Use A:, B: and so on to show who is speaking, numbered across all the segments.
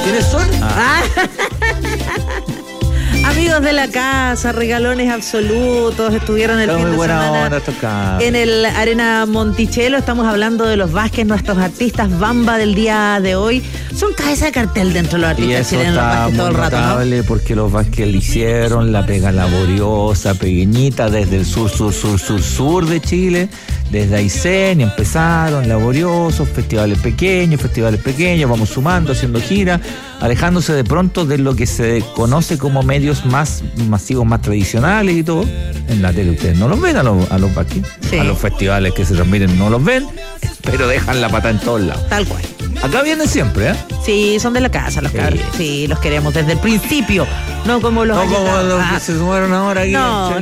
A: ¿Quiénes son?
B: Amigos de la casa, regalones absolutos, estuvieron el fin de semana en el Arena Monticello. Estamos hablando de los Vázquez, nuestros artistas Bamba del día de hoy. Son cabeza de cartel dentro de los artistas chilenos, los Vázquez todo el rato, ¿no?
A: Porque los Vázquez le hicieron la pega laboriosa, pequeñita, desde el sur de Chile, desde Aysén, y empezaron laboriosos, festivales pequeños, vamos sumando, haciendo giras, alejándose de pronto de lo que se conoce como medios más masivos, más tradicionales y todo. En la tele ustedes no los ven a los Vázquez, sí. A los festivales que se transmiten no los ven, pero dejan la pata en todos lados.
B: Tal cual.
A: Acá vienen siempre, ¿eh?
B: Sí, son de la casa los cabros. Sí, los queremos desde el principio. No como los
A: que se sumaron ahora aquí.
B: No.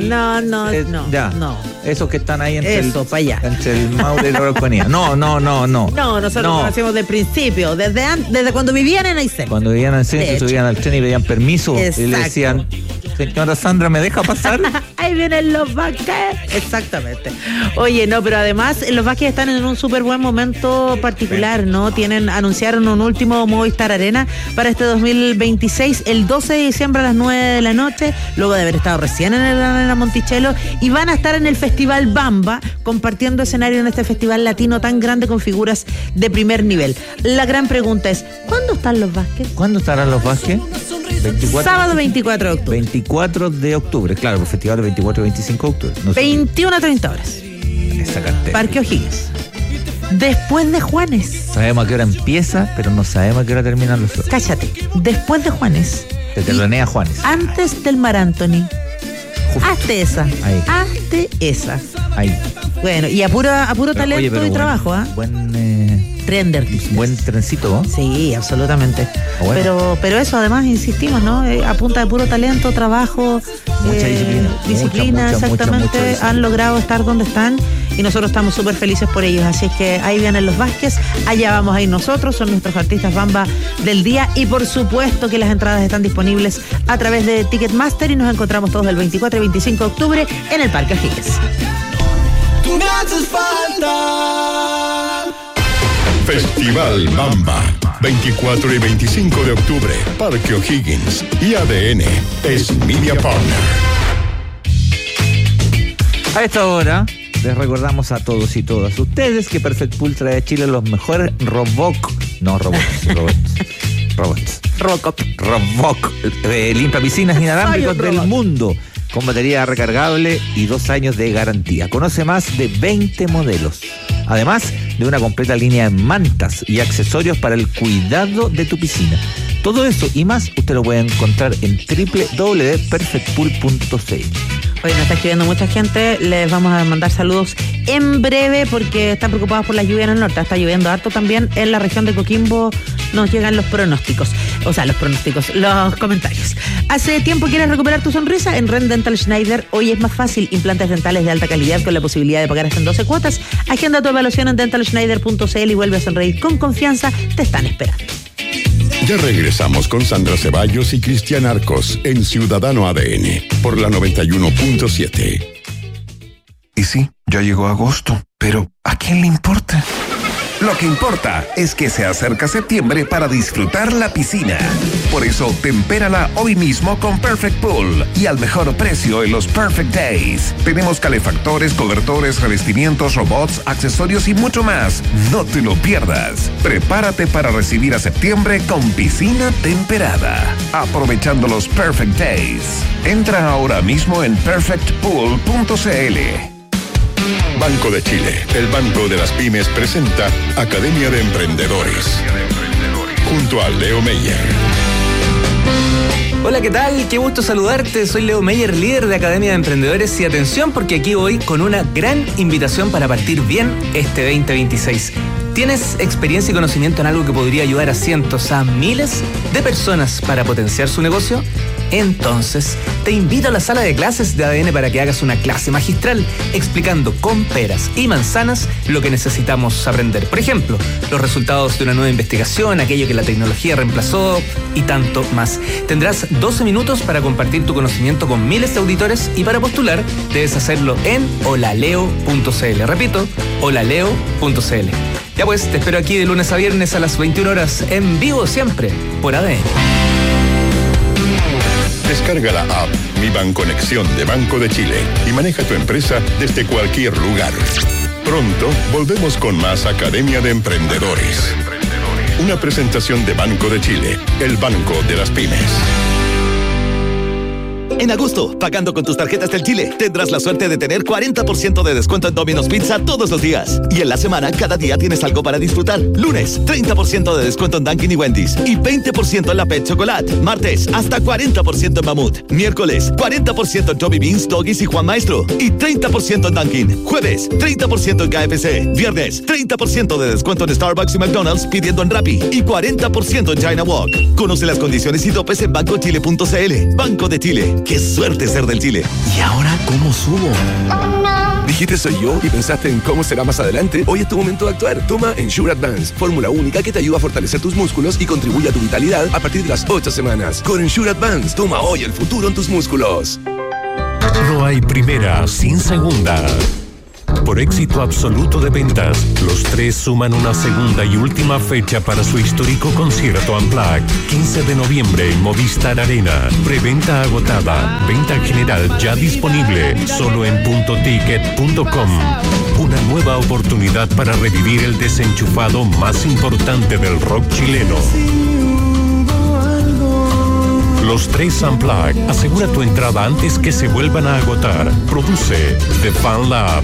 A: Esos que están ahí entre
B: el
A: Maule y la Araucanía. No.
B: No, nosotros lo hacemos del principio, desde cuando vivían en Aysén.
A: Cuando vivían en Aysén, se subían al tren y pedían permiso. Exacto. Y le decían, señora Sandra, ¿me deja pasar?
B: Ahí vienen los Vázquez. Exactamente. Oye, no, pero además los Vázquez están en un súper buen momento particular, ¿no? Anunciaron un último Movistar Arena para este 2026, el 12 de diciembre a las 9 de la noche, luego de haber estado recién en el Arena Monticello, y van a estar en el Festival Bamba, compartiendo escenario en este festival latino tan grande con figuras de primer nivel. La gran pregunta es, ¿cuándo están los Vázquez?
A: ¿Cuándo estarán los Vázquez?
B: Sábado 24 de octubre.
A: 24 de octubre, claro, el festival es 24 y 25 de octubre. No
B: 21 a 30 horas.
A: Esa cartera.
B: Parque O'Higgins. Después de Juanes.
A: Sabemos a qué hora empieza, pero no sabemos a qué hora terminan los otros.
B: Cállate. Después de Juanes.
A: Te telonea Juanes.
B: Antes del Mar Anthony. Hazte esa.
A: Ahí.
B: Hazte esa.
A: Ahí.
B: Bueno, y a puro talento y trabajo, ¿ah? Trender.
A: Buen trencito, ¿no?
B: Sí, absolutamente. Bueno. Pero eso, además, insistimos, ¿no? A punta de puro talento, trabajo,
A: mucha disciplina. Mucha,
B: exactamente. Han logrado estar donde están y nosotros estamos súper felices por ellos. Así es que ahí vienen los Vázquez, allá vamos a ir nosotros, son nuestros artistas Bamba del día, y por supuesto que las entradas están disponibles a través de Ticketmaster y nos encontramos todos el 24 y 25 de octubre en el Parque O'Higgins.
C: Tú me haces falta. Festival Bamba, 24 y 25 de octubre, Parque O'Higgins y ADN es Media Partner.
A: A esta hora les recordamos a todos y todas ustedes que Perfect Pool trae a Chile los mejores Robocop limpia piscinas inalámbricos del mundo, con batería recargable y 2 años de garantía. Conoce más de 20 modelos, además de una completa línea de mantas y accesorios para el cuidado de tu piscina. Todo eso y más usted lo puede encontrar en www.perfectpool.cl.
B: Hoy nos está escribiendo mucha gente, les vamos a mandar saludos en breve porque están preocupados por la lluvia en el norte. Está lloviendo harto también en la región de Coquimbo. Nos llegan los comentarios. ¿Hace tiempo quieres recuperar tu sonrisa? En Ren Dental Schneider hoy es más fácil. Implantes dentales de alta calidad con la posibilidad de pagar hasta en 12 cuotas. Agenda tu evaluación en dentalschneider.cl y vuelve a sonreír con confianza. Te están esperando.
C: Ya regresamos con Sandra Ceballos y Cristian Arcos en Ciudadano ADN por la 91.7.
D: Y sí, ya llegó agosto, pero ¿a quién le importa?
E: Lo que importa es que se acerca septiembre para disfrutar la piscina. Por eso, tempérala hoy mismo con Perfect Pool y al mejor precio en los Perfect Days. Tenemos calefactores, cobertores, revestimientos, robots, accesorios y mucho más. No te lo pierdas. Prepárate para recibir a septiembre con piscina temperada. Aprovechando los Perfect Days. Entra ahora mismo en perfectpool.cl.
C: Banco de Chile, el banco de las pymes, presenta Academia de Emprendedores, junto a Leo Meyer.
F: Hola, ¿qué tal? Qué gusto saludarte. Soy Leo Meyer, líder de Academia de Emprendedores, y atención porque aquí voy con una gran invitación para partir bien este 2026. ¿Tienes experiencia y conocimiento en algo que podría ayudar a cientos, a miles de personas para potenciar su negocio? Entonces, te invito a la sala de clases de ADN para que hagas una clase magistral explicando con peras y manzanas lo que necesitamos aprender. Por ejemplo, los resultados de una nueva investigación, aquello que la tecnología reemplazó y tanto más. Tendrás 12 minutos para compartir tu conocimiento con miles de auditores y para postular debes hacerlo en holaleo.cl. Repito, holaleo.cl. Ya pues, te espero aquí de lunes a viernes a las 21 horas, en vivo siempre, por ADN.
C: Descarga la app Mi Banconexión de Banco de Chile y maneja tu empresa desde cualquier lugar. Pronto volvemos con más Academia de Emprendedores. Una presentación de Banco de Chile, el banco de las pymes.
G: En agosto, pagando con tus tarjetas del Chile, tendrás la suerte de tener 40% de descuento en Domino's Pizza todos los días. Y en la semana, cada día tienes algo para disfrutar. Lunes, 30% de descuento en Dunkin' y Wendy's. Y 20% en la Pet Chocolate. Martes, hasta 40% en Mamut. Miércoles, 40% en Tommy Beans, Doggies y Juan Maestro. Y 30% en Dunkin'. Jueves, 30% en KFC. Viernes, 30% de descuento en Starbucks y McDonald's pidiendo en Rappi. Y 40% en China Walk. Conoce las condiciones y topes en bancochile.cl. Banco de Chile. ¡Qué suerte ser del Chile! ¿Y ahora cómo subo?
H: ¿Dijiste soy yo y pensaste en cómo será más adelante? Hoy es tu momento de actuar. Toma Ensure Advance, fórmula única que te ayuda a fortalecer tus músculos y contribuye a tu vitalidad a partir de las 8 semanas. Con Ensure Advance, toma hoy el futuro en tus músculos.
I: No hay primera sin segunda. Por éxito absoluto de ventas, los tres suman una segunda y última fecha para su histórico concierto Unplugged. 15 de noviembre en Movistar Arena. Preventa agotada. Venta general ya disponible. Solo en puntoticket.com. Una nueva oportunidad para revivir el desenchufado más importante del rock chileno. Los tres Unplugged. Asegura tu entrada antes que se vuelvan a agotar. Produce The Fan Lab.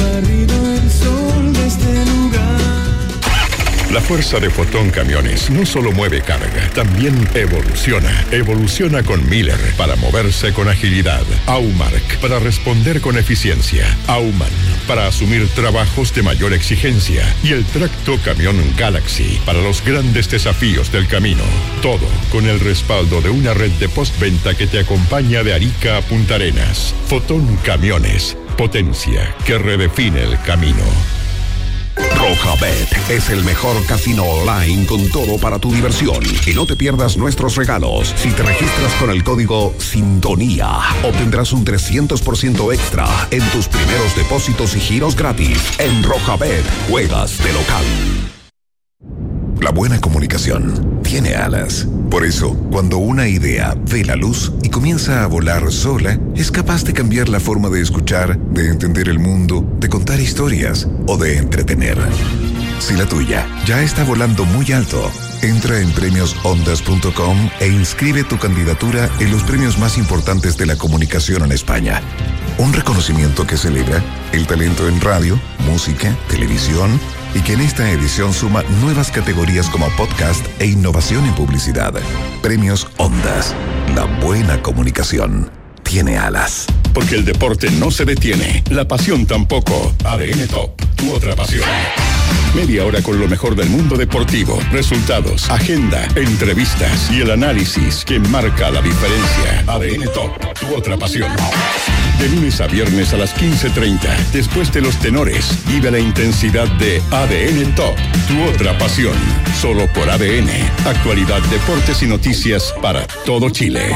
C: La fuerza de Fotón Camiones no solo mueve carga, también evoluciona. Evoluciona con Miller para moverse con agilidad. Aumark para responder con eficiencia. Auman para asumir trabajos de mayor exigencia. Y el Tracto Camión Galaxy para los grandes desafíos del camino. Todo con el respaldo de una red de postventa que te acompaña de Arica a Punta Arenas. Fotón Camiones. Potencia que redefine el camino.
E: Rojabet es el mejor casino online con todo para tu diversión. Y no te pierdas nuestros regalos. Si te registras con el código SINTONÍA, obtendrás un 300% extra en tus primeros depósitos y giros gratis. En Rojabet, juegas de local. La buena comunicación tiene alas. Por eso, cuando una idea ve la luz y comienza a volar sola, es capaz de cambiar la forma de escuchar, de entender el mundo, de contar historias o de entretener. Si la tuya ya está volando muy alto, entra en premiosondas.com e inscribe tu candidatura en los premios más importantes de la comunicación en España. Un reconocimiento que celebra el talento en radio, música, televisión y que en esta edición suma nuevas categorías como podcast e innovación en publicidad. Premios Ondas. La buena comunicación tiene alas.
C: Porque el deporte no se detiene, la pasión tampoco. ADN Top, tu otra pasión. Media hora con lo mejor del mundo deportivo, resultados, agenda, entrevistas y el análisis que marca la diferencia. ADN Top, tu otra pasión. De lunes a viernes a las 15:30, después de los tenores, vive la intensidad de ADN Top, tu otra pasión. Solo por ADN, actualidad, deportes y noticias para todo Chile.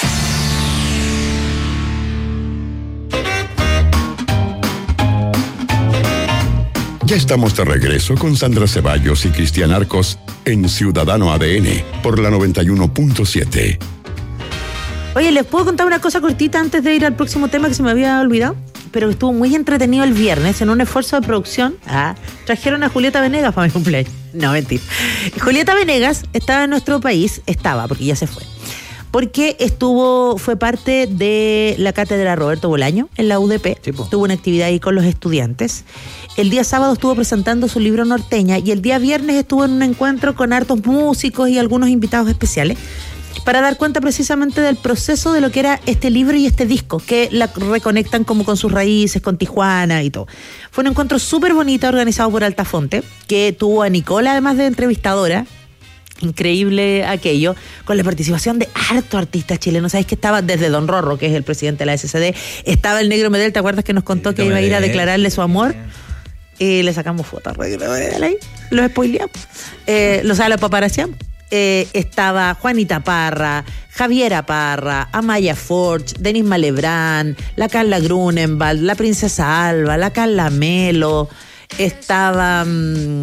C: Ya estamos de regreso con Sandra Ceballos y Cristian Arcos en Ciudadano ADN por la 91.7.
B: Oye, ¿les puedo contar una cosa cortita antes de ir al próximo tema que se me había olvidado? Pero estuvo muy entretenido el viernes en un esfuerzo de producción. Trajeron a Julieta Venegas para mi cumpleaños. No, mentira. Julieta Venegas estaba en nuestro país, porque ya se fue. Porque fue parte de la cátedra Roberto Bolaño en la UDP. Sí, tuvo una actividad ahí con los estudiantes. El día sábado estuvo presentando su libro Norteña y el día viernes estuvo en un encuentro con hartos músicos y algunos invitados especiales para dar cuenta precisamente del proceso de lo que era este libro y este disco, que la reconectan como con sus raíces, con Tijuana y todo. Fue un encuentro súper bonito organizado por Altafonte, que tuvo a Nicola además de entrevistadora. Increíble aquello, con la participación de harto artistas chilenos. ¿Sabéis que estaba desde Don Rorro, que es el presidente de la SCD? Estaba el Negro Medel, ¿te acuerdas que nos contó que iba a ir a declararle su amor? Le sacamos fotos, lo spoileamos, lo paparaciamos. Estaba Juanita Parra, Javiera Parra, Amaya Forge, Denis Malebrán, la Carla Grunenwald, la Princesa Alba, la Carla Melo, estaba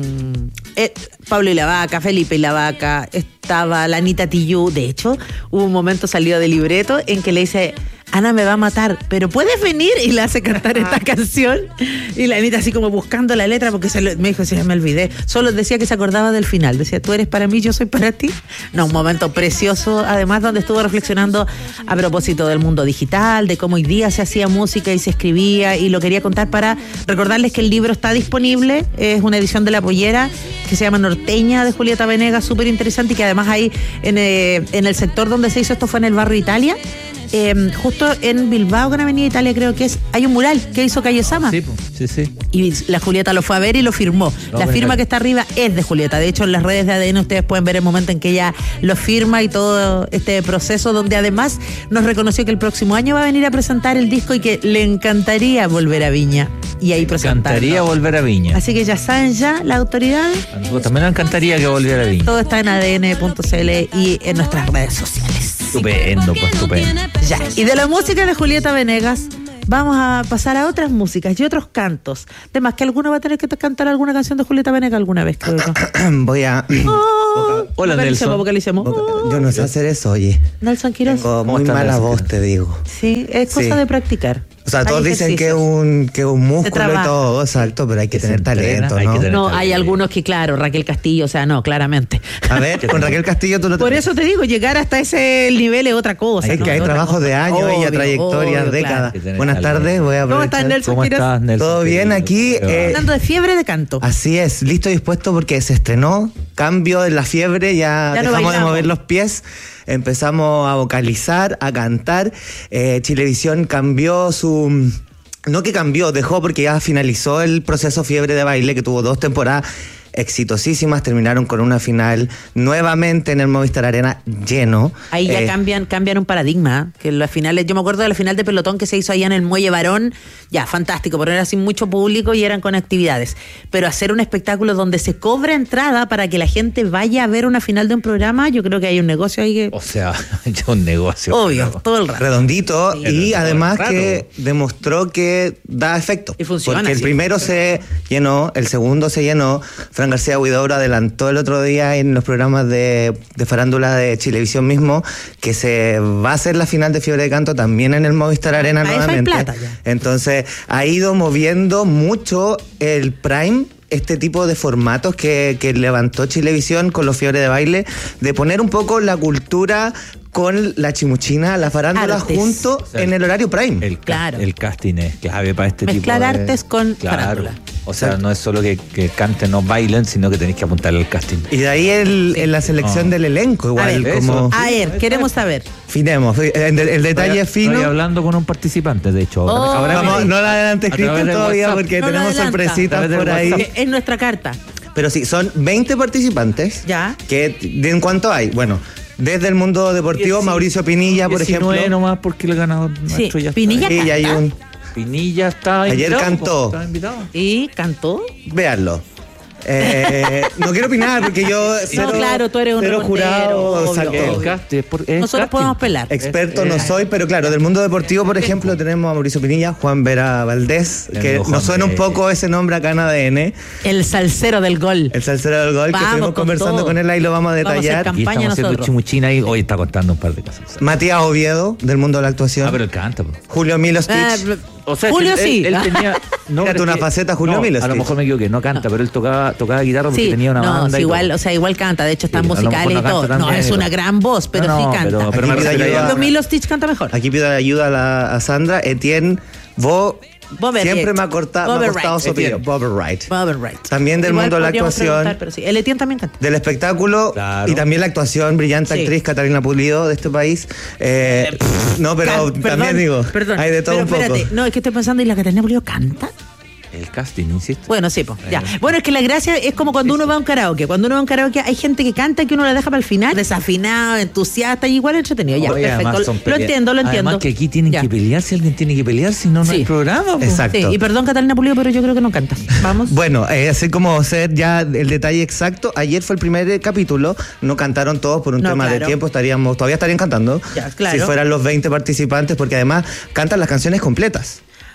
B: Pablo y la Vaca, Felipe y la Vaca, estaba la Anita Tijoux. De hecho, hubo un momento salido de libreto en que le dice: Ana me va a matar, pero ¿puedes venir? Y le hace cantar esta canción. Y la Anita así como buscando la letra, porque me dijo, sí, me olvidé. Solo decía que se acordaba del final. Decía, tú eres para mí, yo soy para ti. No, un momento precioso, además, donde estuvo reflexionando a propósito del mundo digital, de cómo hoy día se hacía música y se escribía, y lo quería contar para recordarles que el libro está disponible. Es una edición de La Pollera que se llama Norteña, de Julieta Venegas, súper interesante, y que además ahí en el sector donde se hizo esto fue en el barrio Italia. Justo en Bilbao, con Avenida Italia, creo que hay un mural que hizo Calle Sama.
A: Sí.
B: Y la Julieta lo fue a ver y lo firmó. La firma que está arriba es de Julieta. De hecho, en las redes de ADN ustedes pueden ver el momento en que ella lo firma y todo este proceso, donde además nos reconoció que el próximo año va a venir a presentar el disco y que le encantaría volver a Viña. Y ahí presentar.
A: Encantaría volver a Viña.
B: Así que ya saben la autoridad.
A: A nosotros también nos encantaría que volviera a Viña.
B: Todo está en adn.cl y en nuestras redes sociales.
A: Estupendo, pues estupendo.
B: Ya, y de la música de Julieta Venegas vamos a pasar a otras músicas y otros cantos. Además que alguno va a tener que cantar alguna canción de Julieta Venegas alguna vez, creo yo.
J: Voy a...
A: Hola, Nelson.
B: Vocalicemos.
J: Yo no sé hacer eso, oye.
B: Nelson Quiroz.
J: Tengo muy mala voz, te digo.
B: Sí, es cosa de practicar.
J: O sea, todos dicen que es un músculo y todo, exacto, pero hay que tener talento, ¿no?
B: Hay algunos que, claro, Raquel Castillo, o sea, no, claramente.
J: A ver, con Raquel Castillo tú no te...
B: Por eso te digo, llegar hasta ese nivel es otra cosa.
J: Es que hay trabajos de años y trayectorias, décadas.
B: Claro.
J: Buenas tardes, voy a aprovechar.
B: ¿Cómo estás, Nelson?
A: ¿Cómo estás, Nelson?
J: ¿Todo bien aquí?
B: Hablando de fiebre de canto.
J: Así es, listo y dispuesto porque se estrenó, cambio de la fiebre, ya dejamos de mover los pies. Empezamos a vocalizar, a cantar. Chilevisión cambió su... No que cambió, dejó porque ya finalizó el proceso Fiebre de Baile, que tuvo 2 temporadas exitosísimas, terminaron con una final nuevamente en el Movistar Arena lleno.
B: Ahí ya cambian un paradigma, que las finales, yo me acuerdo de la final de pelotón que se hizo allá en el Muelle Barón, ya, fantástico, pero era sin mucho público y eran con actividades, pero hacer un espectáculo donde se cobra entrada para que la gente vaya a ver una final de un programa, yo creo que hay un negocio ahí que...
A: O sea, ya un negocio.
B: Obvio, todo el rato.
J: Redondito, sí, y además
A: rato.
J: Que demostró que da efecto.
B: Y funciona.
J: Porque el primero se llenó, el segundo se llenó. Fran García Huidobro adelantó el otro día en los programas de farándula de Chilevisión mismo que se va a hacer la final de Fiebre de Canto también en el Movistar Arena nuevamente.
B: Plata ya.
J: Entonces ha ido moviendo mucho el Prime, este tipo de formatos que levantó Chilevisión con los Fiebre de Baile, de poner un poco la cultura con la chimuchina, la farándula junto, o sea, en el horario prime.
A: El casting es clave para este
B: mezclar
A: tipo de...
B: artes con farándula.
A: O sea, no es solo que canten o bailen, sino que tenéis que apuntarle al casting.
J: Y de ahí en la selección del elenco, igual.
B: A ver, queremos saber.
J: Finemos, el detalle es fino.
A: Estoy hablando con un participante, de hecho.
J: No la adelante Cristian todavía porque tenemos sorpresitas por ahí.
B: Es nuestra carta.
J: Pero sí, son 20 participantes.
B: Ya.
J: ¿En cuánto hay? Bueno, desde el mundo deportivo, Mauricio Pinilla, por ejemplo.
A: 19 nomás porque el ganador nuestro ya
B: Pinilla
A: está.
B: Pinilla
J: canta.
A: Pinilla está
J: ayer
A: invitado,
J: cantó.
A: Estaba invitado.
B: ¿Y cantó?
J: Véanlo. No quiero opinar porque yo
B: claro, tú eres un
J: jurado,
B: nosotros podemos pelar.
J: Experto no soy, pero claro, del mundo deportivo, por ejemplo, tenemos a Mauricio Pinilla, Juan Vera Valdés, que nos suena un poco ese nombre acá en ADN.
B: El salsero del gol.
J: El salsero del gol, que estuvimos conversando con él, ahí lo vamos a detallar.
A: Y estamos haciendo chimuchina y hoy está contando un par de cosas.
J: Matías Oviedo, del mundo de la actuación.
A: Pero él canta.
J: Julio Milo Stitch.
A: O sea,
B: Julio sí.
A: Él tenía...
J: Fíjate una faceta Julio Milo.
A: A lo mejor me equivoqué, no canta, pero él tocaba guitarra porque tenía una banda.
B: Igual canta, de hecho están musicales y todo. No, es una gran voz, pero sí canta.
J: Pero
B: Milo Stitch canta mejor.
J: Aquí pido ayuda a Sandra. Etienne, siempre me ha costado su apellido. Bob Wright. También del mundo de la actuación.
B: Pero sí. El Etienne también canta.
J: Del espectáculo y también la actuación, brillante actriz Catalina Pulido de este país. No, pero también digo, hay de todo un poco.
B: No, es que estoy pensando, ¿y la Catalina Pulido canta?
A: El casting, insisto.
B: Bueno, sí, pues, ya. Bueno, es que la gracia es como cuando uno va a un karaoke. Cuando uno va a un karaoke hay gente que canta que uno la deja para el final, desafinado, entusiasta, y igual entretenido. Ya, perfecto. Lo entiendo.
A: Además que aquí tienen que pelear, si alguien tiene que pelear, si no, no hay programa.
J: Pues. Exacto.
B: Sí, y perdón, Catalina Pulido, pero yo creo que no canta. Vamos.
J: Bueno, así como ser ya el detalle exacto, ayer fue el primer capítulo, no cantaron todos por un tema de tiempo, todavía estarían cantando.
B: Ya, claro.
J: Si fueran los 20 participantes, porque además cantan las canciones completas.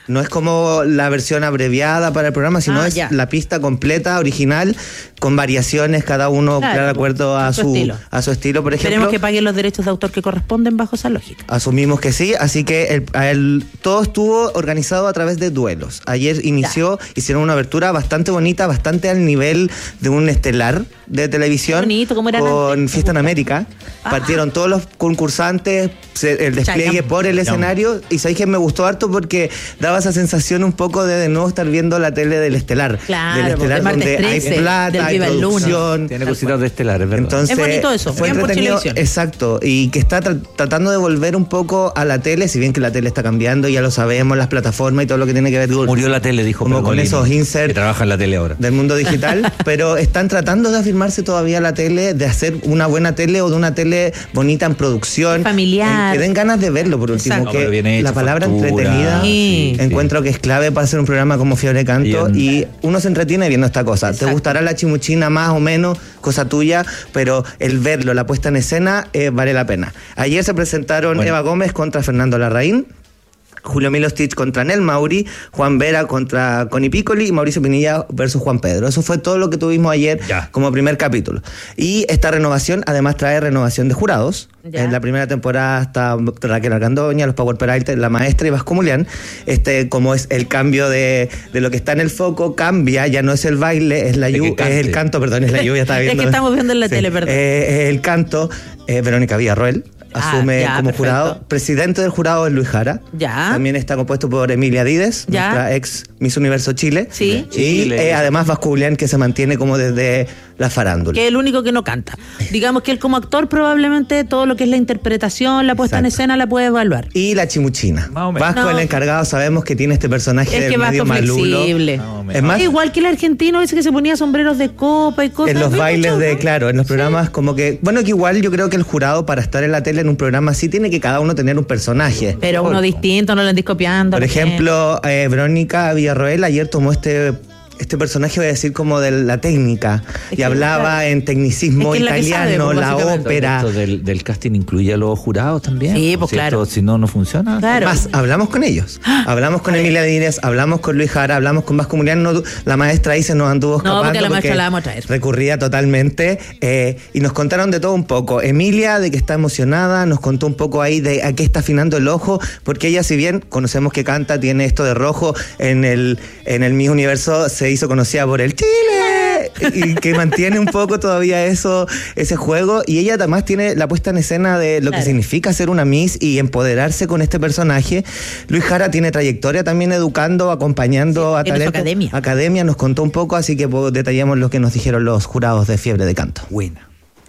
J: No es como la versión abreviada para el programa, sino es la pista completa, original, con variaciones, cada uno de acuerdo a su estilo, por ejemplo.
B: Esperemos que paguen los derechos de autor que corresponden bajo esa lógica.
J: Asumimos que sí, así que todo estuvo organizado a través de duelos. Ayer hicieron una abertura bastante bonita, bastante al nivel de un estelar de televisión.
B: Bonito, ¿cómo era
J: con
B: antes?
J: Fiesta en América. Partieron todos los concursantes, el despliegue por el escenario, y sabéis que me gustó harto porque daba esa sensación un poco de nuevo estar viendo la tele del estelar.
B: Claro,
J: del estelar donde 13, hay plata, hay producción.
A: Tiene cositas de estelar, es verdad.
J: Entonces,
B: es bonito eso,
J: fue entretenido, exacto, y que está tratando de volver un poco a la tele, si bien que la tele está cambiando, ya lo sabemos, las plataformas y todo lo que tiene que ver.
A: Murió la tele, dijo
J: como con esos inserts
A: que trabaja en la tele ahora.
J: Del mundo digital, pero están tratando de afirmarse todavía la tele, de hacer una buena tele o de una tele bonita en producción.
B: Familiar.
J: Que den ganas de verlo, por último.
B: Exacto.
J: Que
A: hecha,
J: la palabra
A: factura,
J: entretenida encuentro que es clave para hacer un programa como Fiebre de Canto y uno se entretiene viendo esta cosa. Exacto. Te gustará la chimuchina más o menos, cosa tuya, pero el verlo, la puesta en escena, vale la pena. Ayer se presentaron Eva Gómez contra Fernando Larraín, Julio Milostich contra Nel Mauri, Juan Vera contra Connie Piccoli y Mauricio Pinilla versus Juan Pedro. Eso fue todo lo que tuvimos ayer como primer capítulo. Y esta renovación además trae renovación de jurados. En la primera temporada está Raquel Argandoña, los Power Peralta, La Maestra y Vasco Mulián. Como es el cambio de lo que está en el foco, cambia, ya no es el baile, es el canto, perdón, es la lluvia, estaba viendo.
B: Es que estamos viendo en la tele, perdón.
J: El canto, Verónica Villarroel asume como jurado. Presidente del jurado es Luis Jara. También está compuesto por Emilia Dides, nuestra ex Miss Universo Chile.
B: Sí.
J: Y además Vasco Julián, que se mantiene como desde la farándula.
B: Que es el único que no canta. Digamos que él como actor probablemente todo lo que es la interpretación, la puesta en escena la puede evaluar.
J: Y la chimuchina. Vasco, el encargado, sabemos que tiene este personaje del medio malulo.
B: Es más, igual que el argentino ese que se ponía sombreros de copa y cosas.
J: En los bailes en los programas como que... Bueno, que igual yo creo que el jurado para estar en la tele en un programa así tiene que cada uno tener un personaje.
B: Pero uno distinto, no lo andís copiando.
J: Por ejemplo, Verónica Villarroel ayer tomó este personaje, voy a decir, como de la técnica, y hablaba en tecnicismo italiano, la ópera.
A: Esto del casting incluye a los jurados también.
B: Sí, pues claro.
A: Si no funciona.
B: Claro.
J: Más, hablamos con ellos. Hablamos con Emilia Díaz, hablamos con Luis Jara, hablamos con Vasco Mulián. La maestra ahí se nos anduvo escapando.
B: No, porque la maestra la vamos a traer.
J: Recurría totalmente. Y nos contaron de todo un poco. Emilia, de que está emocionada, nos contó un poco ahí de a qué está afinando el ojo, porque ella, si bien conocemos que canta, tiene esto de rojo, en el Miss Universo se hizo conocida por el Chile y que mantiene un poco todavía ese juego, y ella además tiene la puesta en escena de lo que significa ser una Miss y empoderarse con este personaje. Luis Jara tiene trayectoria también educando, acompañando a talento. Academia nos contó un poco, así que detallamos lo que nos dijeron los jurados de Fiebre de Canto.
A: Buena.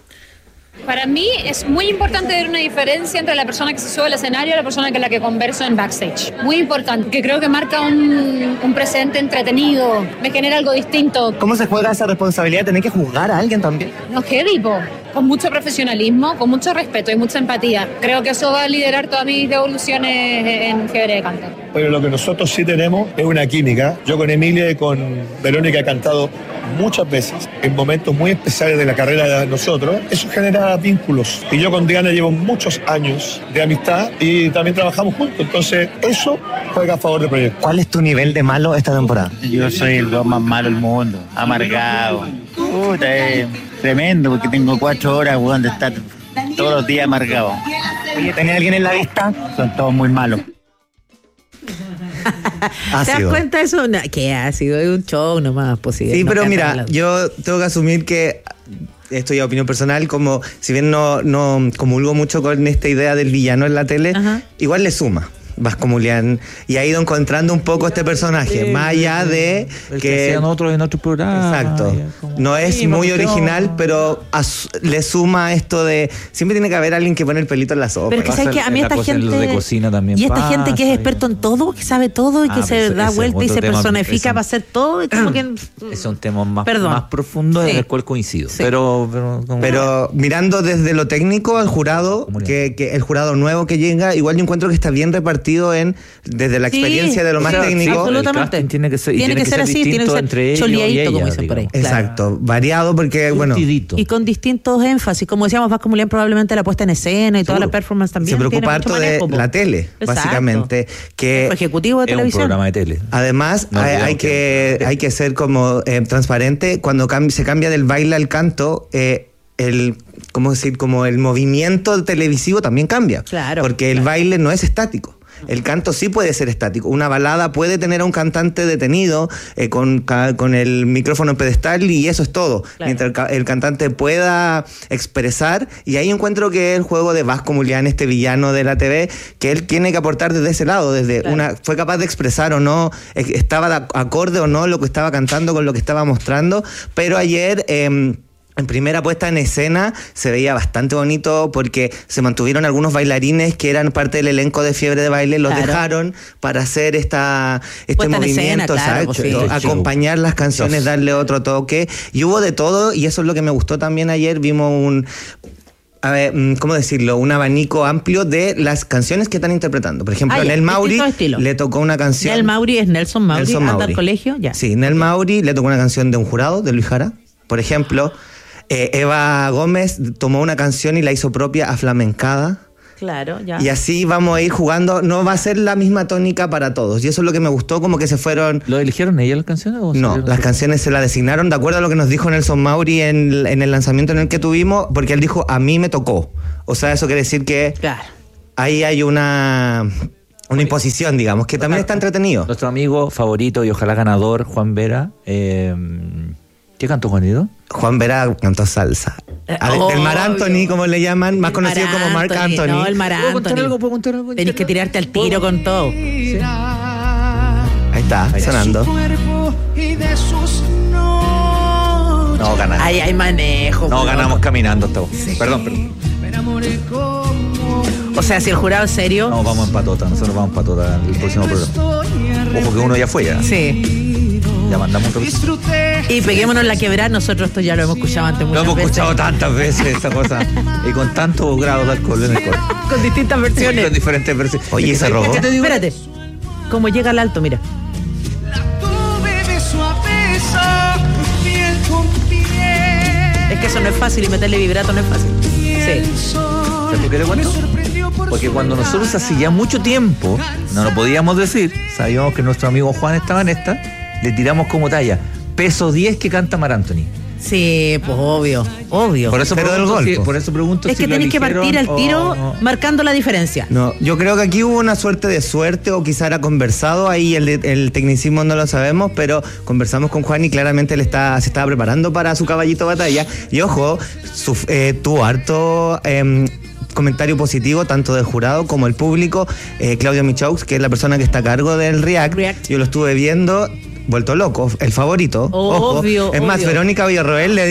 K: Para mí es muy importante ver una diferencia entre la persona que se sube al escenario y la persona con la que converso en backstage. Muy importante, que creo que marca un precedente entretenido, me genera algo distinto.
J: ¿Cómo se juega esa responsabilidad de tener que juzgar a alguien también?
K: No, qué tipo, con mucho profesionalismo, con mucho respeto y mucha empatía. Creo que eso va a liderar todas mis devoluciones en Fiebre de Canto.
L: Pero lo que nosotros sí tenemos es una química. Yo con Emilia y con Verónica he cantado muchas veces en momentos muy especiales de la carrera de nosotros. Eso genera vínculos. Y yo con Diana llevo muchos años de amistad y también trabajamos juntos. Entonces, eso juega a favor del proyecto.
J: ¿Cuál es tu nivel de malo esta temporada?
M: Yo soy el más malo del mundo, amargado. Puta, es tremendo porque tengo 4 horas de estar todos los días amargado.
J: Oye, ¿tenía alguien en la vista?
M: Son todos muy malos.
B: ¿Te das cuenta de eso? No, que ha sido un show nomás posible.
J: Sí, pero mira, yo tengo que asumir que esto ya opinión personal, como si bien no comulgo mucho con esta idea del villano en la tele, igual le suma Vasco Mulián, y ha ido encontrando un poco este personaje, más allá de
A: que sean otros en otros programas.
J: Exacto. No es muy original, pero le suma esto de siempre tiene que haber alguien que pone el pelito en la sopa.
B: Pero es que sabes que a mí esta gente
A: de cocina también
B: y esta gente que es experto en todo, que sabe todo y que se da vuelta y se personifica para hacer todo, es como que
A: son temas más profundos en el cual coincido. Sí.
J: Pero mirando desde lo técnico al jurado, que el jurado nuevo que llega, igual yo encuentro que está bien repartido metido desde la experiencia de lo más técnico.
B: Absolutamente.
A: Tiene que ser
B: así, tiene que ser choleadito, como dicen por ahí.
J: Exacto, variado porque,
B: y con distintos énfasis. Como decíamos, Vasco Mulián probablemente la puesta en escena y toda la performance también.
J: Se preocupa harto de la tele, básicamente. Que
B: ejecutivo de televisión.
A: Un programa de tele.
J: Además, hay que ser como transparente. Cuando se cambia del baile al canto, como el movimiento televisivo también cambia.
B: Claro.
J: Porque el baile no es estático. El canto sí puede ser estático. Una balada puede tener a un cantante detenido con el micrófono en pedestal y eso es todo. Claro. Mientras el cantante pueda expresar, y ahí encuentro que el juego de Vasco Mulián, este villano de la TV, que él tiene que aportar desde ese lado, fue capaz de expresar o no, estaba de acorde o no lo que estaba cantando con lo que estaba mostrando, pero ayer... En primera puesta en escena se veía bastante bonito porque se mantuvieron algunos bailarines que eran parte del elenco de Fiebre de Baile, los dejaron para hacer este movimiento, acompañar las canciones, darle otro toque, y hubo de todo, y eso es lo que me gustó también ayer. Vimos ¿cómo decirlo? Un abanico amplio de las canciones que están interpretando. Por ejemplo, Nel Mauri le tocó una canción.
B: Nel Mauri es Nelson Mauri, anda al colegio, ya.
J: Sí, Nel Mauri le tocó una canción de Un Jurado, de Luis Jara, por ejemplo. Eva Gómez tomó una canción y la hizo propia, Aflamencada.
B: Claro, ya.
J: Y así vamos a ir jugando. No va a ser la misma tónica para todos. Y eso es lo que me gustó, como que se fueron...
A: ¿Lo eligieron ellas las canciones?
J: No, las canciones se las designaron de acuerdo a lo que nos dijo Nelson Mauri en el lanzamiento en el que tuvimos, porque él dijo, a mí me tocó. O sea, eso quiere decir que ahí hay una imposición, digamos, que también está entretenido.
A: Nuestro amigo favorito y ojalá ganador, Juan Vera... ¿Qué cantó Juanito?
J: Juan Vera cantó salsa. Del Mar Anthony, como le llaman, más conocido como Marc Anthony.
B: No, el Mar Anthony.
A: ¿Puedo contar algo?
B: Tenés que tirarte al tiro con todo.
J: ¿Sí? Ahí está, sonando.
A: No, ganamos.
B: Ahí hay manejo.
A: No, ganamos caminando todo. Sí. Perdón.
B: O sea, si el jurado es serio...
A: No, vamos en patota. Nosotros vamos en patota en el próximo programa. Ojo que uno ya fue ya.
B: Sí.
A: Ya mandamos un
B: y peguémonos la quebrada. Nosotros esto ya lo hemos escuchado antes muchas veces.
A: Lo hemos escuchado tantas veces esta cosa. Y con tantos grados de alcohol en el cuerpo.
B: Con distintas versiones.
A: Con diferentes versiones.
J: Oye, se robó.
B: Espérate. Como llega al alto, mira. Es que eso no es fácil y meterle vibrato no es fácil. Sí.
A: ¿Sabes por qué le cuento? Porque cuando nosotros hace ya mucho tiempo no lo podíamos decir, sabíamos que nuestro amigo Juan estaba en esta, le tiramos como talla peso 10 que canta Mar Anthony.
B: Sí, pues obvio.
A: Por eso pregunto
B: es que tenés que partir al tiro marcando la diferencia.
J: No, yo creo que aquí hubo una suerte o quizá era conversado, ahí el tecnicismo no lo sabemos, pero conversamos con Juan y claramente se estaba preparando para su caballito batalla. Y ojo, tuvo harto... comentario positivo tanto del jurado como el público. Claudio Michaux, que es la persona que está a cargo del React. Yo lo estuve viendo, vuelto loco, el favorito.
B: Obvio.
J: Es más, Verónica Villarroel le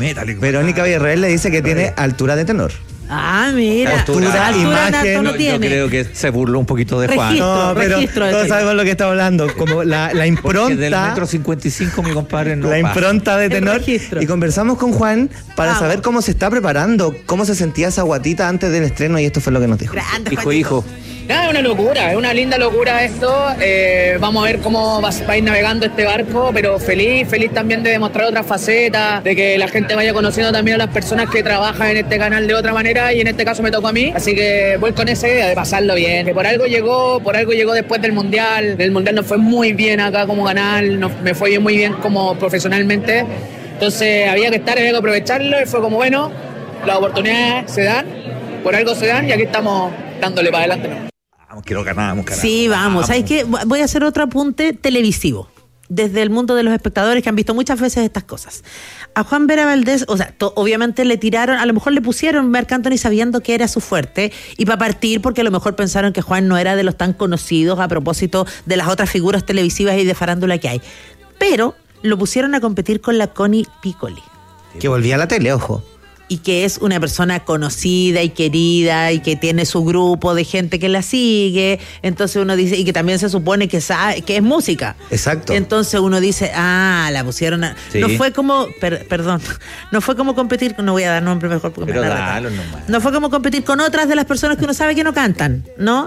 J: dice que tiene altura de tenor.
B: Ah, mira.
J: Altura, imagen.
A: Yo creo que se burló un poquito de Juan.
J: No, pero todos sabemos lo que está hablando. Como la impronta.
A: Porque del 1,55 m, mi compadre, no.
J: La impronta de tenor. Y conversamos con Juan para saber cómo se está preparando, cómo se sentía esa guatita antes del estreno, y esto fue lo que nos dijo.
B: Grande,
A: hijo.
N: Es una locura, es una linda locura esto. Vamos a ver cómo va a ir navegando este barco, pero feliz también de demostrar otras facetas, de que la gente vaya conociendo también a las personas que trabajan en este canal de otra manera, y en este caso me tocó a mí. Así que voy con esa idea de pasarlo bien, que por algo llegó después del Mundial. El Mundial nos fue muy bien acá como canal, me fue muy bien como profesionalmente. Entonces había que aprovecharlo, y fue como, bueno, las oportunidades se dan, por algo se dan, y aquí estamos dándole para adelante, ¿no?
A: Quiero ganar.
B: Sí, vamos. ¿Sabes qué? Voy a hacer otro apunte televisivo. Desde el mundo de los espectadores que han visto muchas veces estas cosas. A Juan Vera Valdés, o sea, obviamente le tiraron, a lo mejor le pusieron Marc Anthony sabiendo que era su fuerte, y para partir porque a lo mejor pensaron que Juan no era de los tan conocidos a propósito de las otras figuras televisivas y de farándula que hay. Pero lo pusieron a competir con la Connie Piccoli.
J: Que volvía a la tele, ojo.
B: Y que es una persona conocida y querida y que tiene su grupo de gente que la sigue. Entonces uno dice, y que también se supone que sabe que es música.
J: Exacto.
B: Entonces uno dice, la pusieron a... Sí. No fue como, no fue como competir, no voy a dar nombre mejor porque
A: pero
B: me da. No fue como competir con otras de las personas que uno sabe que no cantan, ¿no?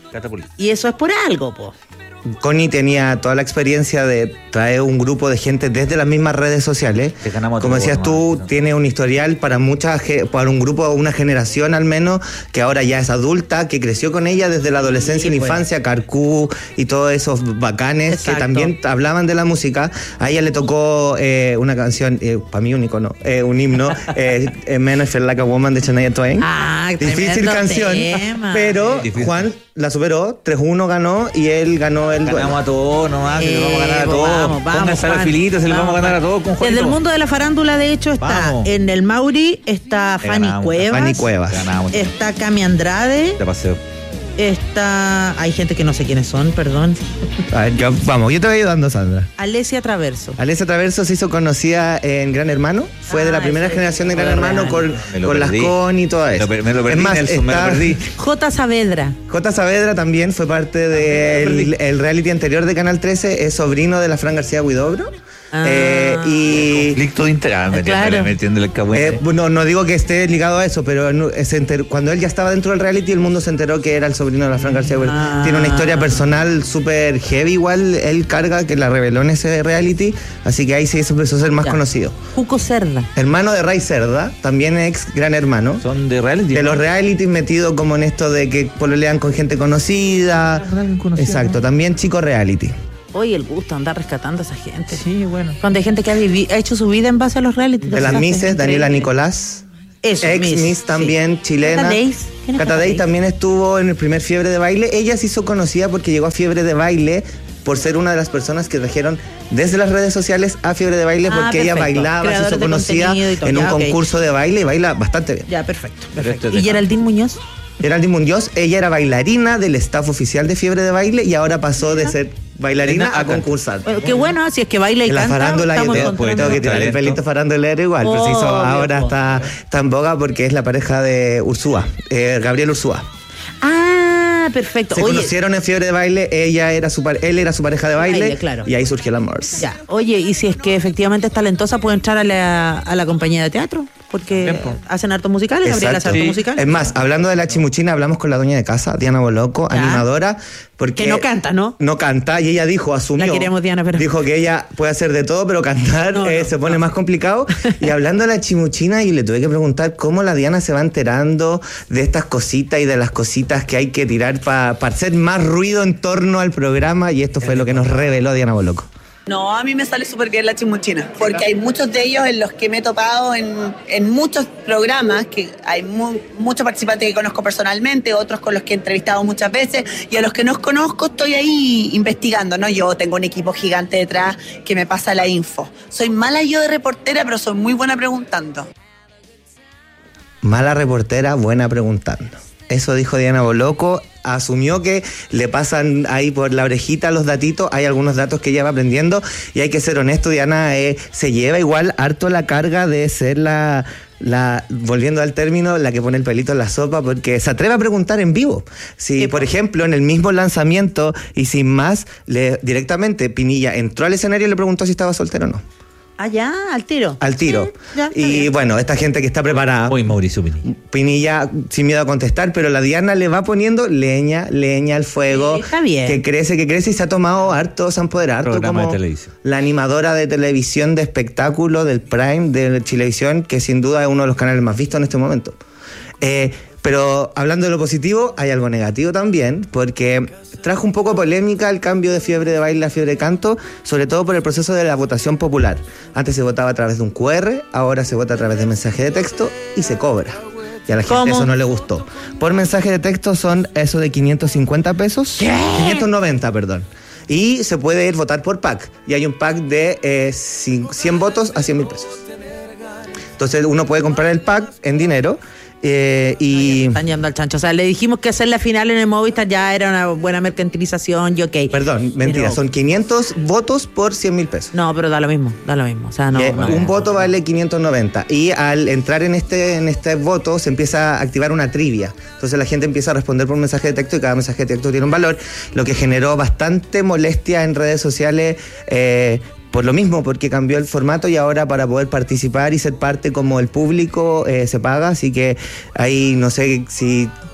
B: Y eso es por algo, po.
J: Connie tenía toda la experiencia de traer un grupo de gente desde las mismas redes sociales. Como decías tú, tiene un historial para un grupo, una generación al menos, que ahora ya es adulta, que creció con ella desde la adolescencia y la infancia, Carcú y todos esos bacanes. Exacto. Que también hablaban de la música. A ella le tocó una canción, para mí un icono, un himno, Men I Feel Like a Woman de Shania Twain. Difícil canción, pero Juan la superó, 3-1 ganó y él ganó el duelo.
A: Ganamos a todos nomás, que le vamos a ganar a todos. Pónganse a la filita, se le vamos a ganar a todos con Juanito.
B: Desde el mundo de la farándula, de hecho, está en el Mauri, está Fanny Cuevas. Está Cami Andrade.
A: De paseo.
B: Hay gente que no sé quiénes son, perdón.
J: A ver, yo te voy ayudando, Sandra.
B: Alesia Traverso.
J: Alesia Traverso se hizo conocida en Gran Hermano. Fue de la primera generación de Gran Hermano con las Connie y todo eso.
A: Me lo perdí, Nelson, me lo perdí.
B: J. Saavedra.
J: J. Saavedra también fue parte del reality anterior de Canal 13. Es sobrino de la Fran García Huidobro.
A: Y conflicto de interés, metiéndole el cabuete.
J: No digo que esté ligado a eso, pero cuando él ya estaba dentro del reality, el mundo se enteró que era el sobrino de la Fran García Huidobro. Tiene una historia personal súper heavy, igual él carga, que la reveló en ese reality, así que ahí sí se empezó a ser más conocido.
B: Cuco Cerda.
J: Hermano de Ray Cerda, también ex Gran Hermano.
A: Son de reality.
J: De los realities metidos como en esto de que pololean con gente conocida. Exacto, también chico reality.
B: Oye, el gusto andar rescatando a esa gente.
A: Sí, bueno.
B: Cuando hay gente que ha hecho su vida en base a los reality.
J: De las Misses, Daniela Nicolás. Ex Miss también, chilena. Cata Deis también estuvo en el primer Fiebre de Baile. Ella se hizo conocida porque llegó a Fiebre de Baile por ser una de las personas que trajeron desde las redes sociales a Fiebre de Baile, porque ella bailaba, se hizo conocida en un concurso de baile y baila bastante bien.
B: Ya, perfecto. ¿Y Geraldine Muñoz?
J: Geraldine Muñoz, ella era bailarina del staff oficial de Fiebre de Baile y ahora pasó de ser bailarina a concursar.
B: Qué bueno, si es que baila y
J: canta.
B: La
J: farándula, tengo que tirar el pelito farandulero igual, pero se hizo, ahora está en boga porque es la pareja de Ursúa, Gabriel Ursúa.
B: Perfecto.
J: Se conocieron en Fiebre de Baile, él era su pareja de baile,
B: claro.
J: Y ahí surgió el amor.
B: Ya. Oye, y si es que efectivamente es talentosa, puede entrar a la compañía de teatro, porque hacen hartos musicales, Gabriela hace hartos musicales.
J: Es más, hablando de la chimuchina, hablamos con la dueña de casa, Diana Boloco, animadora, porque
B: que no canta, ¿no?
J: No canta, y ella asumió.
B: La queremos, Diana, pero
J: dijo que ella puede hacer de todo, pero cantar se pone más complicado. Y hablando de la chimuchina, y le tuve que preguntar cómo la Diana se va enterando de estas cositas y de las cositas que hay que tirar para hacer más ruido en torno al programa, y esto fue lo que nos reveló Diana Boloco.
O: No, a mí me sale súper bien la chimuchina, porque hay muchos de ellos en los que me he topado en muchos programas, que hay muchos participantes que conozco personalmente, otros con los que he entrevistado muchas veces, y a los que no conozco estoy ahí investigando, ¿no? Yo tengo un equipo gigante detrás que me pasa la info. Soy mala yo de reportera, pero soy muy buena preguntando.
J: Mala reportera, buena preguntando. Eso dijo Diana Boloco. Asumió que le pasan ahí por la orejita los datitos. Hay algunos datos que ella va aprendiendo. Y hay que ser honesto, Diana se lleva igual harto la carga de ser volviendo al término, la que pone el pelito en la sopa, porque se atreve a preguntar en vivo. Si, por ejemplo, en el mismo lanzamiento y sin más, directamente Pinilla entró al escenario y le preguntó si estaba soltero o no.
B: Ya, al tiro.
J: Al tiro. Y bueno, esta gente que está preparada.
A: Muy Mauricio Pinilla.
J: Pinilla sin miedo a contestar, pero la Diana le va poniendo leña al fuego.
B: Sí, está bien.
J: Que crece y se ha tomado harto, se empodera harto
A: programa
J: como
A: de televisión.
J: La animadora de televisión de espectáculo del Prime de Chilevisión, que sin duda es uno de los canales más vistos en este momento. Pero hablando de lo positivo, hay algo negativo también, porque trajo un poco polémica el cambio de Fiebre de Baile a Fiebre de Canto, sobre todo por el proceso de la votación popular. Antes se votaba a través de un QR, ahora se vota a través de mensaje de texto y se cobra. Y a la gente eso no le gustó. Por mensaje de texto son eso de 550 pesos. ¿Qué? 590, perdón. Y se puede ir votar por pack. Y hay un pack de 100 votos a 100.000 pesos. Entonces uno puede comprar el pack en dinero. Y
B: están yendo al chancho. O sea, le dijimos que hacer la final en el Movistar ya era una buena mercantilización y ok.
J: Perdón, mentira, son 500 votos por 100.000 pesos.
B: No, pero da lo mismo. O sea,
J: un voto vale 590. Y al entrar en este voto se empieza a activar una trivia. Entonces la gente empieza a responder por mensaje de texto y cada mensaje de texto tiene un valor, lo que generó bastante molestia en redes sociales. Por lo mismo, porque cambió el formato y ahora para poder participar y ser parte como el público se paga, así que ahí no sé si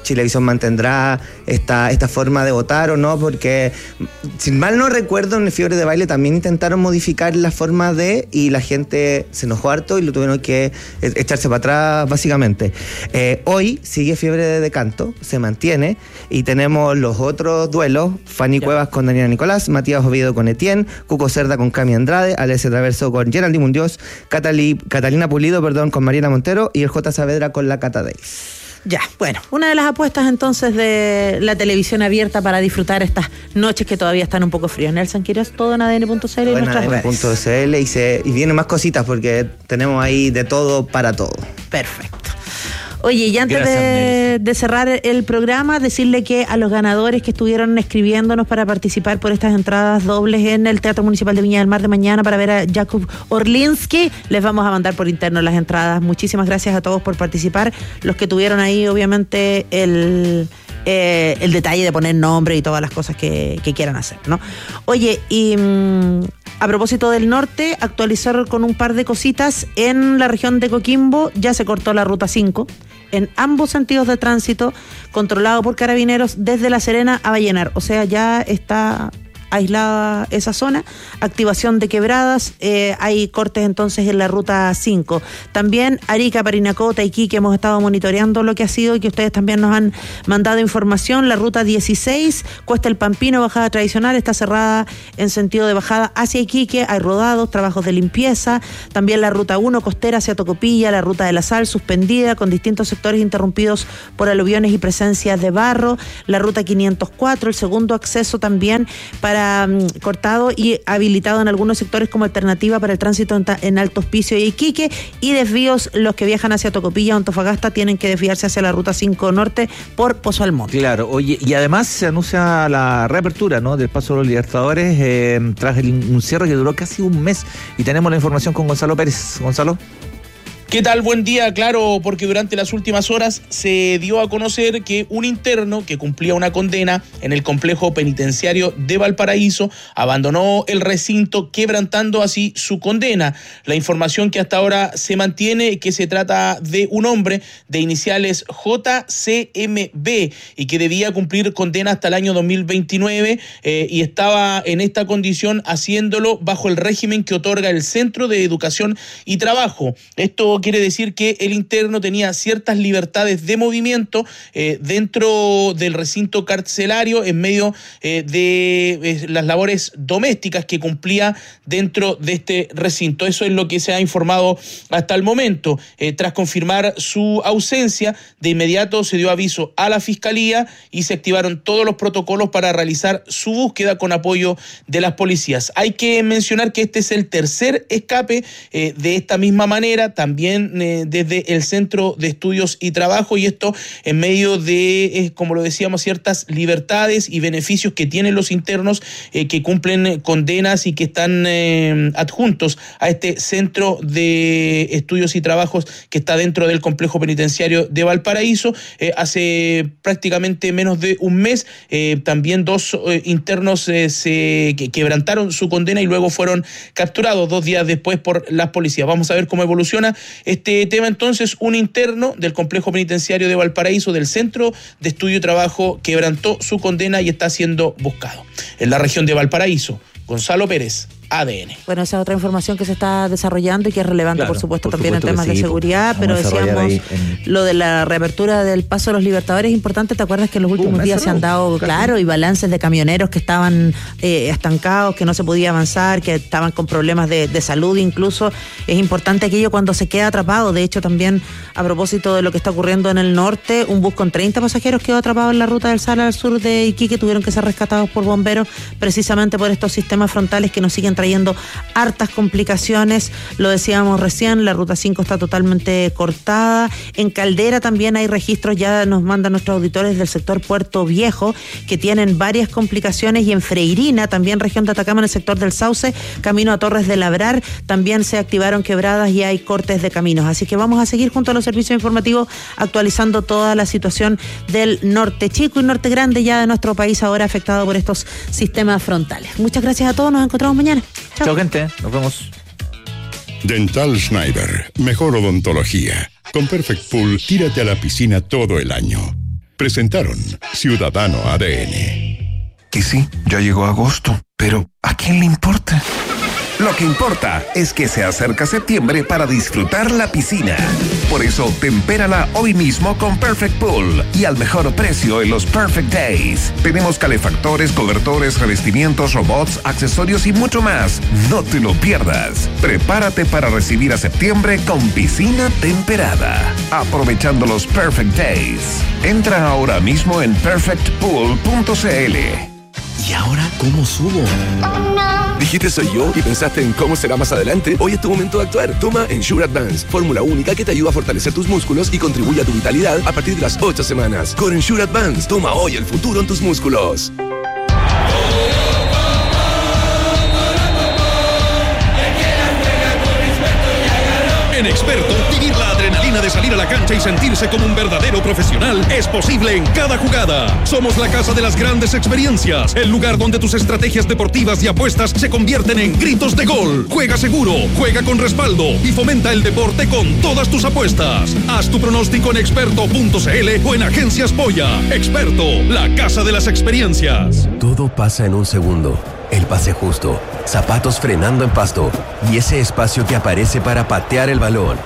J: Chilevisión mantendrá esta forma de votar o no, porque si mal no recuerdo, en el Fiebre de Baile también intentaron modificar la forma y la gente se enojó harto y lo tuvieron que echarse para atrás básicamente. Hoy sigue Fiebre de Canto, se mantiene, y tenemos los otros duelos: Fanny Cuevas con Daniela Nicolás, Matías Oviedo con Etienne, Cuco Cerda con Cami Andrade, Alessia Traverso con Geraldine Mundios, Catalina Pulido con Mariana Montero, y el J. Saavedra con la Cata Days.
B: Ya, bueno, una de las apuestas entonces de la televisión abierta para disfrutar estas noches que todavía están un poco frías. Nelson Quiroz, todo en ADN.cl y nuestras redes.
J: Y vienen más cositas porque tenemos ahí de todo para todo.
B: Perfecto. Oye, y antes de cerrar el programa, decirle que a los ganadores que estuvieron escribiéndonos para participar por estas entradas dobles en el Teatro Municipal de Viña del Mar de mañana para ver a Jakub Orlinski, les vamos a mandar por interno las entradas. Muchísimas gracias a todos por participar. Los que tuvieron ahí, obviamente, el detalle de poner nombre y todas las cosas que quieran hacer, ¿no? Oye, y a propósito del norte, actualizar con un par de cositas. En la región de Coquimbo ya se cortó la ruta 5 en ambos sentidos de tránsito, controlado por carabineros desde La Serena a Vallenar. O sea, ya está aislada esa zona, activación de quebradas, hay cortes entonces en la ruta 5. También Arica, Parinacota y Iquique hemos estado monitoreando lo que ha sido y que ustedes también nos han mandado información. La ruta 16, Cuesta el Pampino, bajada tradicional, está cerrada en sentido de bajada hacia Iquique, hay rodados, trabajos de limpieza. También la ruta 1, costera hacia Tocopilla, la ruta de la Sal suspendida con distintos sectores interrumpidos por aluviones y presencias de barro. La ruta 504, el segundo acceso también para cortado y habilitado en algunos sectores como alternativa para el tránsito en Alto Hospicio y Iquique, y desvíos los que viajan hacia Tocopilla o Antofagasta tienen que desviarse hacia la ruta 5 norte por Pozo Almonte.
A: Claro, oye, y además se anuncia la reapertura, ¿no?, del Paso de los Libertadores tras un cierre que duró casi un mes, y tenemos la información con Gonzalo Pérez. Gonzalo.
P: ¿Qué tal? Buen día. Claro, porque durante las últimas horas se dio a conocer que un interno que cumplía una condena en el complejo penitenciario de Valparaíso abandonó el recinto, quebrantando así su condena. La información que hasta ahora se mantiene es que se trata de un hombre de iniciales JCMB y que debía cumplir condena hasta el año 2029 y estaba en esta condición haciéndolo bajo el régimen que otorga el Centro de Educación y Trabajo. Esto quiere decir que el interno tenía ciertas libertades de movimiento dentro del recinto carcelario en medio de las labores domésticas que cumplía dentro de este recinto. Eso es lo que se ha informado hasta el momento. Tras confirmar su ausencia, de inmediato se dio aviso a la Fiscalía y se activaron todos los protocolos para realizar su búsqueda con apoyo de las policías. Hay que mencionar que este es el tercer escape de esta misma manera, también desde el Centro de Estudios y Trabajo, y esto en medio de, como lo decíamos, ciertas libertades y beneficios que tienen los internos que cumplen condenas y que están adjuntos a este Centro de Estudios y Trabajos que está dentro del complejo penitenciario de Valparaíso. Hace prácticamente menos de un mes también dos internos que quebrantaron su condena y luego fueron capturados 2 días después por las policías. Vamos a ver cómo evoluciona este tema. Entonces, un interno del complejo penitenciario de Valparaíso, del Centro de Estudio y Trabajo, quebrantó su condena y está siendo buscado. En la región de Valparaíso, Gonzalo Pérez, ADN.
B: Bueno, esa es otra información que se está desarrollando y que es relevante, claro, por supuesto también en temas de seguridad, pero decíamos lo de la reapertura del Paso de los Libertadores es importante. ¿Te acuerdas que en los últimos días se han dado, claro, y balances de camioneros que estaban estancados, que no se podía avanzar, que estaban con problemas de salud incluso? Es importante aquello cuando se queda atrapado. De hecho, también a propósito de lo que está ocurriendo en el norte, un bus con 30 pasajeros quedó atrapado en la ruta del Sal al sur de Iquique, tuvieron que ser rescatados por bomberos precisamente por estos sistemas frontales que nos siguen trayendo hartas complicaciones. Lo decíamos recién, la ruta 5 está totalmente cortada. En Caldera también hay registros, ya nos mandan nuestros auditores del sector Puerto Viejo, que tienen varias complicaciones, y en Freirina, también región de Atacama, en el sector del Sauce, camino a Torres de Labrar, también se activaron quebradas y hay cortes de caminos. Así que vamos a seguir junto a los servicios informativos actualizando toda la situación del norte chico y norte grande ya de nuestro país, ahora afectado por estos sistemas frontales. Muchas gracias a todos, nos encontramos mañana.
A: Chao, gente. Nos vemos.
C: Dental Schneider. Mejor odontología. Con Perfect Pool, tírate a la piscina todo el año. presentaron Ciudadano ADN.
D: Y sí, ya llegó agosto, pero ¿a quién le importa?
E: Lo que importa es que se acerca septiembre para disfrutar la piscina. Por eso, tempérala hoy mismo con Perfect Pool y al mejor precio en los Perfect Days. Tenemos calefactores, cobertores, revestimientos, robots, accesorios y mucho más. No te lo pierdas. Prepárate para recibir a septiembre con piscina temperada. Aprovechando los Perfect Days. Entra ahora mismo en perfectpool.cl.
H: ¿Y ahora cómo subo? Dijiste soy yo y pensaste en cómo será más adelante. Hoy es tu momento de actuar. Toma Ensure Advance, fórmula única que te ayuda a fortalecer tus músculos y contribuye a tu vitalidad a partir de las 8 semanas. Con Ensure Advance, toma hoy el futuro en tus músculos.
Q: En Experto, vivir la adrenalina de salir a la cancha y sentirse como un verdadero profesional es posible en cada jugada. Somos la casa de las grandes experiencias, el lugar donde tus estrategias deportivas y apuestas se convierten en gritos de gol. Juega seguro, juega con respaldo y fomenta el deporte con todas tus apuestas. Haz tu pronóstico en experto.cl o en Agencias Polla. Experto, la casa de las experiencias.
R: Todo pasa en un segundo. El pase justo, zapatos frenando en pasto y ese espacio que aparece para patear el balón.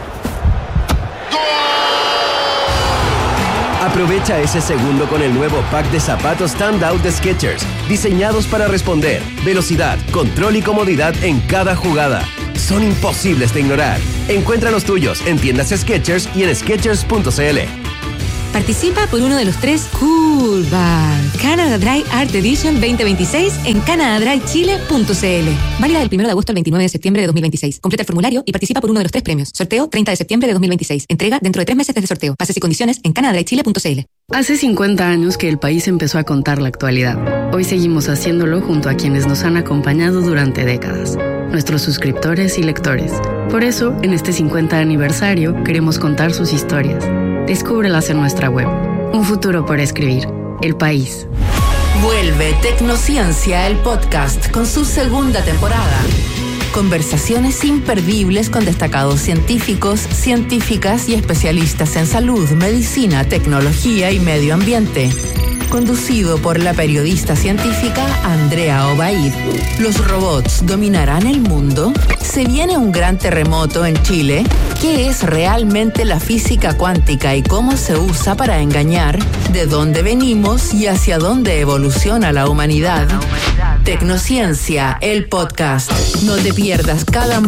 R: Aprovecha ese segundo con el nuevo pack de zapatos Standout de Skechers, diseñados para responder, velocidad, control y comodidad en cada jugada. Son imposibles de ignorar. Encuentra los tuyos en tiendas Skechers y en Skechers.cl.
S: Participa por uno de los 3 Cool Bar Canada Dry Art Edition 2026 en canadadrychile.cl. Válida del 1 de agosto al 29 de septiembre de 2026. Completa el formulario y participa por uno de los 3 premios. Sorteo 30 de septiembre de 2026. Entrega dentro de 3 meses desde sorteo. Bases y condiciones en canadadrychile.cl.
T: Hace 50 años que el país empezó a contar la actualidad. Hoy seguimos haciéndolo junto a quienes nos han acompañado durante décadas. Nuestros suscriptores y lectores. Por eso, en este 50 aniversario, queremos contar sus historias. Descúbrelas en nuestra web. Un futuro por escribir. El país.
U: Vuelve Tecnociencia, el podcast, con su segunda temporada. Conversaciones imperdibles con destacados científicos, científicas y especialistas en salud, medicina, tecnología y medio ambiente. Conducido por la periodista científica Andrea Obaid. ¿Los robots dominarán el mundo? ¿Se viene un gran terremoto en Chile? ¿Qué es realmente la física cuántica y cómo se usa para engañar? ¿De dónde venimos y hacia dónde evoluciona la humanidad? Tecnociencia, el podcast. No te pierdas cada